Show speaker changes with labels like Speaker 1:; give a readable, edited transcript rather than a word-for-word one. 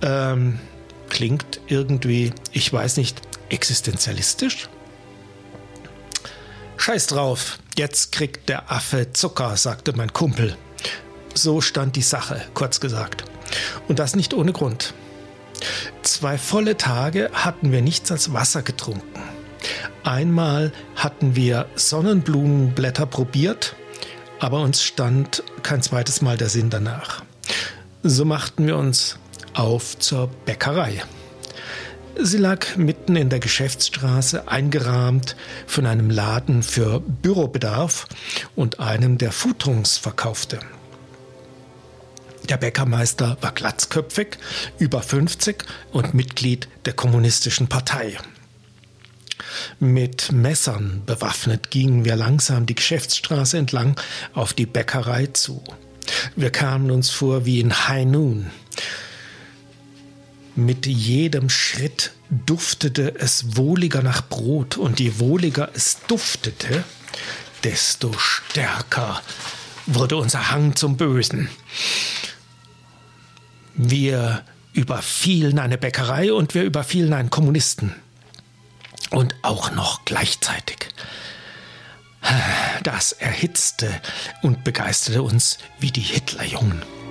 Speaker 1: Klingt irgendwie, ich weiß nicht, existenzialistisch? Scheiß drauf, jetzt kriegt der Affe Zucker, sagte mein Kumpel. So stand die Sache, kurz gesagt. Und das nicht ohne Grund. 2 volle Tage hatten wir nichts als Wasser getrunken. Einmal hatten wir Sonnenblumenblätter probiert, aber uns stand kein zweites Mal der Sinn danach. So machten wir uns auf zur Bäckerei. Sie lag mitten in der Geschäftsstraße, eingerahmt von einem Laden für Bürobedarf und einem, der Futrungs verkaufte. Der Bäckermeister war glatzköpfig, über 50 und Mitglied der Kommunistischen Partei. Mit Messern bewaffnet gingen wir langsam die Geschäftsstraße entlang auf die Bäckerei zu. Wir kamen uns vor wie in High Noon. Mit jedem Schritt duftete es wohliger nach Brot, und je wohliger es duftete, desto stärker wurde unser Hang zum Bösen. Wir überfielen eine Bäckerei und wir überfielen einen Kommunisten. Und auch noch gleichzeitig. Das erhitzte und begeisterte uns wie die Hitlerjungen.